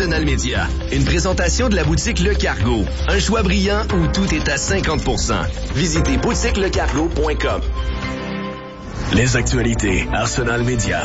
Arsenal Média. Une présentation de la boutique Le Cargo. Un choix brillant où tout est à 50%. Visitez boutiquelecargo.com. Les actualités Arsenal Média.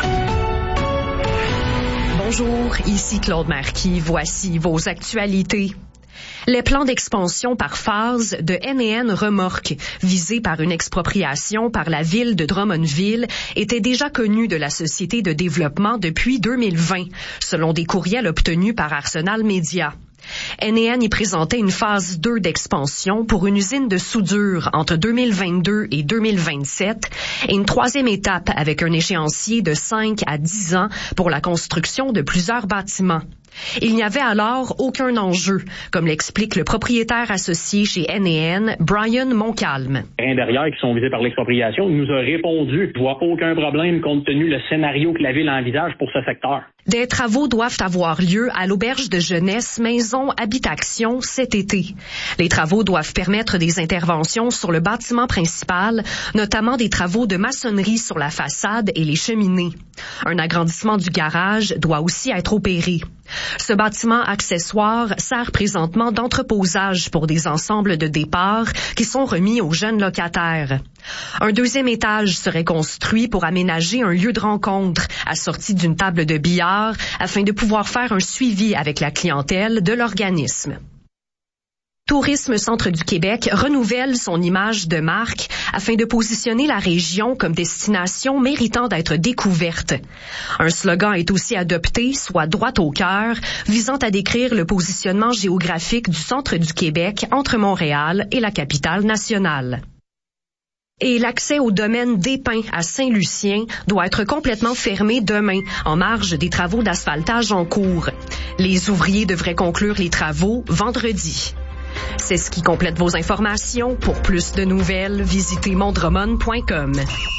Bonjour, ici Claude Marquis. Voici vos actualités. Les plans d'expansion par phase de N&N Remorque, visés par une expropriation par la ville de Drummondville, étaient déjà connus de la société de développement depuis 2020, selon des courriels obtenus par Arsenal Média. N&N y présentait une phase 2 d'expansion pour une usine de soudure entre 2022 et 2027 et une troisième étape avec un échéancier de 5 à 10 ans pour la construction de plusieurs bâtiments. Il n'y avait alors aucun enjeu, comme l'explique le propriétaire associé chez N&N, Brian Moncalme. Les derrière qui sont visés par l'expropriation nous a répondu « Je vois aucun problème compte tenu le scénario que la ville envisage pour ce secteur ». Des travaux doivent avoir lieu à l'auberge de jeunesse Maison Habitation cet été. Les travaux doivent permettre des interventions sur le bâtiment principal, notamment des travaux de maçonnerie sur la façade et les cheminées. Un agrandissement du garage doit aussi être opéré. Ce bâtiment accessoire sert présentement d'entreposage pour des ensembles de départ qui sont remis aux jeunes locataires. Un deuxième étage serait construit pour aménager un lieu de rencontre assorti d'une table de billard afin de pouvoir faire un suivi avec la clientèle de l'organisme. Tourisme Centre du Québec renouvelle son image de marque afin de positionner la région comme destination méritant d'être découverte. Un slogan est aussi adopté, soit droit au cœur, visant à décrire le positionnement géographique du Centre du Québec entre Montréal et la capitale nationale. Et l'accès au domaine des Pins à Saint-Lucien doit être complètement fermé demain, en marge des travaux d'asphaltage en cours. Les ouvriers devraient conclure les travaux vendredi. C'est ce qui complète vos informations. Pour plus de nouvelles, visitez mondromon.com.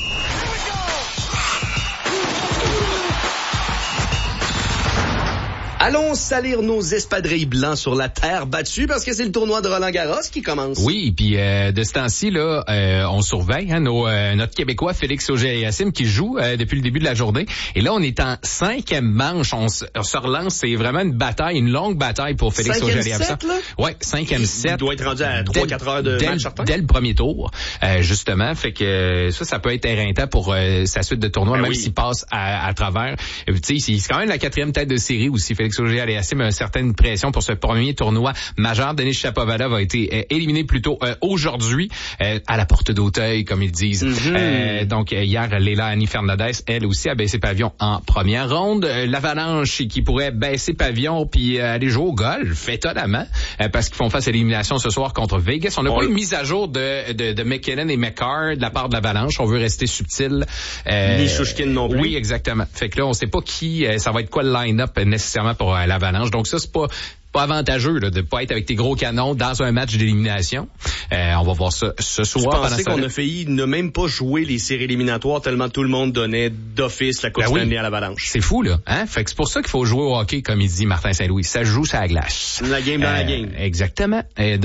Allons salir nos espadrilles blancs sur la terre battue parce que c'est le tournoi de Roland-Garros qui commence. Oui, puis de ce temps-ci, là, on surveille notre Québécois Félix Auger-Aliassime qui joue depuis le début de la journée. Et là, on est en 5e manche. On se relance. C'est vraiment une bataille, une longue bataille pour Félix Auger-Aliassime. Oui, 5e set. Il doit être rendu à 3-4 heures de match certain. Dès le premier tour, justement. Fait que ça peut être éreintant pour sa suite de tournoi, même s'il passe à travers. Tu sais, c'est quand même la 4e tête de série aussi, Félix Auger-Aliassime a une certaine pression pour ce premier tournoi majeur. Denis Shapovalov a été éliminé plus tôt aujourd'hui à la porte d'Auteuil, comme ils disent. Donc hier, Leila Annie Fernandez, elle aussi, a baissé pavillon en première ronde. L'Avalanche qui pourrait baisser pavillon puis aller jouer au golf, étonnamment, parce qu'ils font face à l'élimination ce soir contre Vegas. On n'a pas eu une mise à jour de McKinnon et McCarr de la part de l'Avalanche. On veut rester subtil. Ni Shushkin non plus. Oui, exactement. Fait que là, on sait pas qui, ça va être quoi le line-up nécessairement pour l'Avalanche. Donc ça, c'est pas avantageux là, de pas être avec tes gros canons dans un match d'élimination. On va voir ça ce soir. Je pensais qu'on a failli ne même pas jouer les séries éliminatoires tellement tout le monde donnait d'office la Coupe Stanley à l'Avalanche. C'est fou, là. Hein? Fait que c'est pour ça qu'il faut jouer au hockey, comme il dit Martin Saint-Louis. Ça joue sur la glace. La game dans la game. Exactement.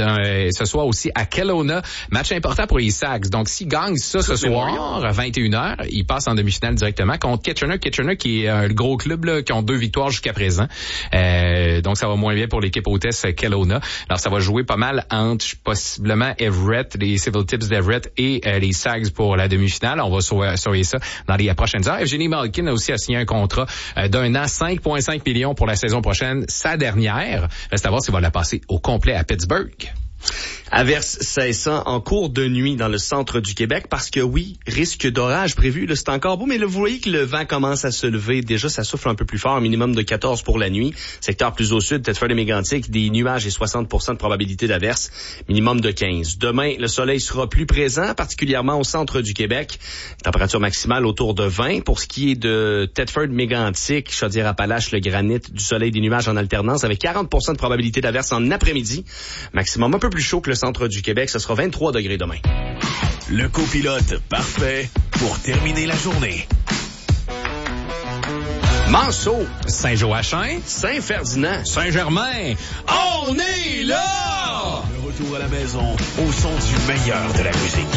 Ce soir aussi à Kelowna. Match important pour les Sags. Donc, s'ils gagnent ça ce soir, à 21h, ils passent en demi-finale directement contre Kitchener. Kitchener qui est le gros club là, qui ont 2 victoires jusqu'à présent. Donc, ça va moins bien pour l'équipe hôtesse Kelowna. Alors, ça va jouer pas mal entre possiblement Everett, les Civil Tips d'Everett et les Sags pour la demi-finale. On va surveiller ça dans les prochaines heures. Evgeny Malkin a aussi signé un contrat d'1 an, 5,5 millions pour la saison prochaine, sa dernière. Reste à voir s'il va la passer au complet à Pittsburgh. Averse cessant en cours de nuit dans le centre du Québec parce que oui, risque d'orage prévu. Là, c'est encore beau, mais là, vous voyez que le vent commence à se lever. Déjà, ça souffle un peu plus fort, un minimum de 14 pour la nuit. Secteur plus au sud, Thetford et Mégantic, des nuages et 60% de probabilité d'averse, minimum de 15. Demain, le soleil sera plus présent, particulièrement au centre du Québec. Température maximale autour de 20. Pour ce qui est de Thetford, Mégantic, Chaudière-Appalaches, le granit, du soleil, des nuages en alternance avec 40% de probabilité d'averse en après-midi. Maximum un peu plus chaud que le centre du Québec, ce sera 23 degrés demain. Le copilote parfait pour terminer la journée. Manceau, Saint-Joachim, Saint-Ferdinand, Saint-Germain, on est là! Le retour à la maison au son du meilleur de la musique.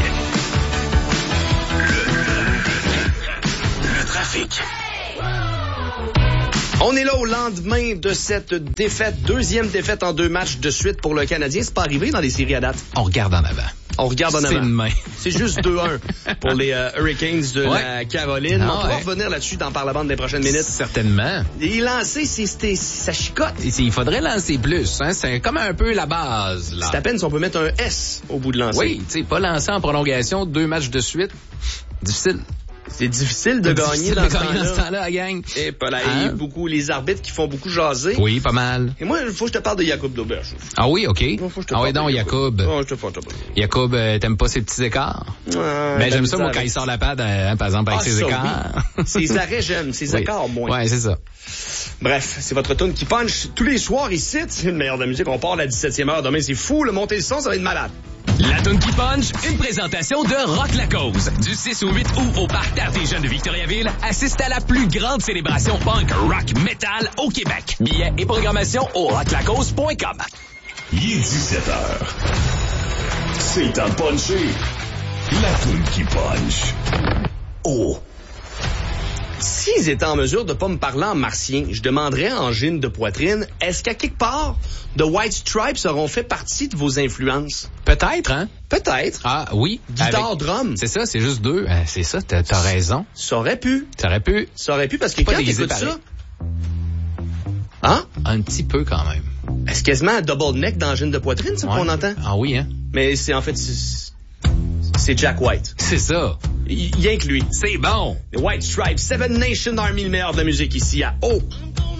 Le trafic. On est là au lendemain de cette défaite, deuxième défaite en 2 matchs de suite pour le Canadien. C'est pas arrivé dans les séries à date. On regarde en avant. On regarde en avant. C'est demain. C'est juste 2-1 pour les Hurricanes de la Caroline. On pourra revenir là-dessus dans Par la bande des prochaines minutes. Certainement. Et lancer, ça chicote. Il faudrait lancer plus. Hein? C'est comme un peu la base. Là. C'est à peine si on peut mettre un S au bout de lancer. Oui, tu sais, pas lancer en prolongation 2 matchs de suite. Difficile. C'est difficile de gagner dans ce temps-là, la gang. Et pas là, il y a beaucoup les arbitres qui font beaucoup jaser. Oui, pas mal. Et moi, il faut que je te parle de Jakub Doberge. Ah oui, OK. Ah donc, Jakub. Jakub, t'aimes pas ses petits écarts? Ben, j'aime ça, moi, quand il sort la patte, par exemple, avec ses écarts. Oui. Ses arrêts, j'aime. Ses écarts, moins. Ouais, c'est ça. Bref, c'est votre tune qui punch tous les soirs ici. C'est une meilleure de musique. On part à la 17e heure. Demain, c'est fou. Le monter le son, ça va être malade. La tune qui punch, une présentation de Rock la Cause. Du 6 au 8 août au Parterre des Jeunes de Victoriaville, assiste à la plus grande célébration punk, rock, metal au Québec. Billets et programmation au rocklacause.com. Il est 17h. C'est à puncher. La tune qui punch. Oh! S'ils étaient en mesure de pas me parler en martien, je demanderais en gine de poitrine, est-ce qu'à quelque part, The White Stripes auront fait partie de vos influences? Peut-être, hein? Peut-être. Ah, oui. Guitare, drum. C'est ça, c'est juste 2. C'est ça, t'as raison. Ça aurait pu. Ça aurait pu. Ça aurait pu, parce que quand t'écoutes ça... Hein? Un petit peu, quand même. Est-ce quasiment un double neck dans la gine de poitrine, ça, qu'on entend? Ah oui, hein? Mais c'est, en fait, c'est Jack White. C'est ça. Rien que lui. C'est bon. The White Stripes, Seven Nation Army, le meilleur de la musique ici à O.